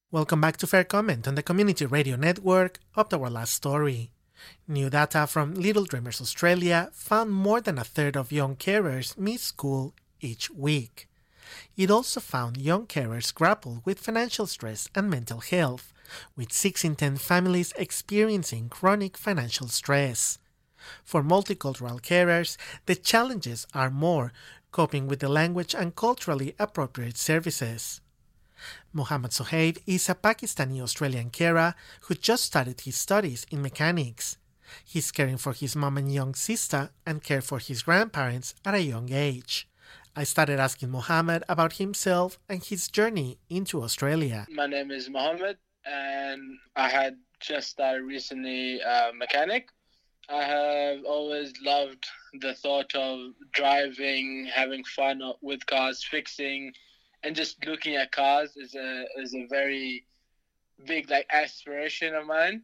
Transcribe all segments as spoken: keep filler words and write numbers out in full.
Welcome back to Fair Comment on the Community Radio Network of Our Last Story. New data from Little Dreamers Australia found more than a third of young carers miss school each week. It also found young carers grapple with financial stress and mental health, with six in ten families experiencing chronic financial stress. For multicultural carers, the challenges are more, coping with the language and culturally appropriate services. Mohammad Sohaib is a Pakistani-Australian carer who just started his studies in mechanics. He's caring for his mom and young sister and cared for his grandparents at a young age. I started asking Mohammad about himself and his journey into Australia. My name is Mohammad and I had just started recently a mechanic. I have always loved the thought of driving, having fun with cars, fixing, and just looking at cars is a is a very big like aspiration of mine.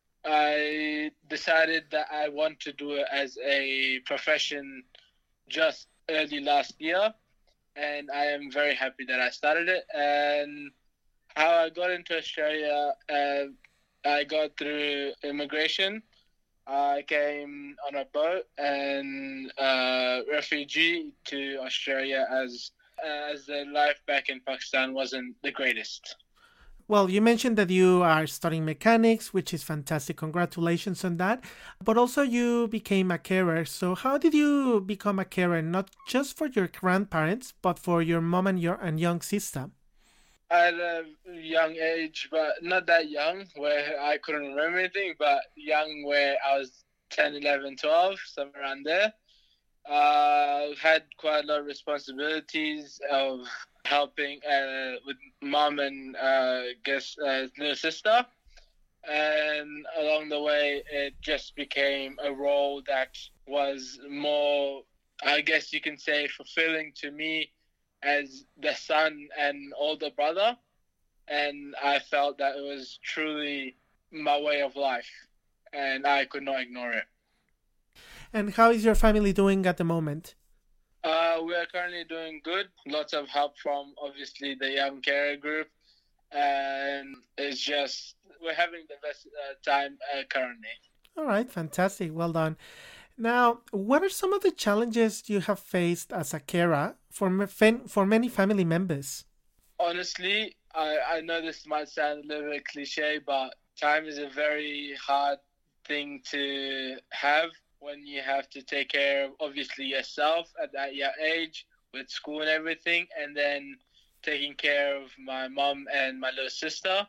I decided that I want to do it as a profession just early last year, and I am very happy that I started it. And how I got into Australia, uh, I got through immigration. I came on a boat and uh, refugee to Australia as as the life back in Pakistan wasn't the greatest. Well, you mentioned that you are studying mechanics, which is fantastic. Congratulations on that. But also you became a carer. So how did you become a carer, not just for your grandparents, but for your mom and your and young sister? At a young age, but not that young, where I couldn't remember anything, but young where I was ten, eleven, twelve, somewhere around there. Uh, had quite a lot of responsibilities of helping uh, with mom and uh, guess uh, little sister, and along the way it just became a role that was more, I guess you can say, fulfilling to me as the son and older brother, and I felt that it was truly my way of life, and I could not ignore it. And how is your family doing at the moment? Uh, we are currently doing good. Lots of help from, obviously, the Young Carer Group. And it's just, we're having the best uh, time uh, currently. All right, fantastic. Well done. Now, what are some of the challenges you have faced as a carer for, for many family members? Honestly, I, I know this might sound a little bit cliche, but time is a very hard thing to have when you have to take care of, obviously, yourself at that young age with school and everything, and then taking care of my mom and my little sister.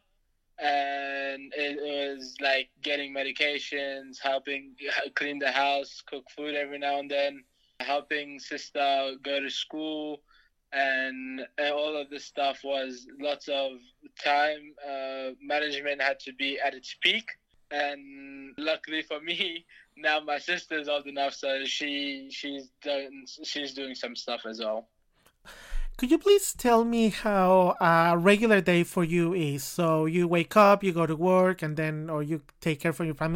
And it was like getting medications, helping clean the house, cook food every now and then, helping sister go to school, and, and all of this stuff was lots of time. Uh, management had to be at its peak. And luckily for me, now my sister's old enough, so she she's done she's doing some stuff as well. Could you please tell me how a regular day for you is? So you wake up, you go to work, and then, or you take care for your family.